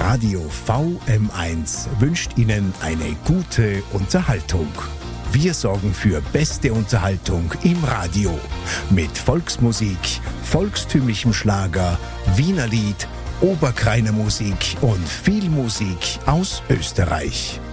Radio VM1 wünscht Ihnen eine gute Unterhaltung. Wir sorgen für beste Unterhaltung im Radio mit Volksmusik, volkstümlichem Schlager, Wienerlied, Oberkrainer Musik und viel Musik aus Österreich.